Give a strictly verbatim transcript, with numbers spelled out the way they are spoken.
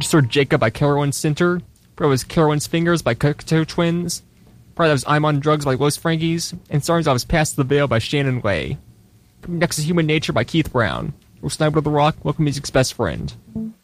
Sir Jacob by Carowin Center. Probably was Carowin's Fingers by Cocteau Twins. Probably that was I'm on Drugs by Los Frankies. And Stars I was Past the Veil by Shannon Lay. Coming next is Human Nature by Keith Brown. We're Sniper of the Rock, local music's best friend.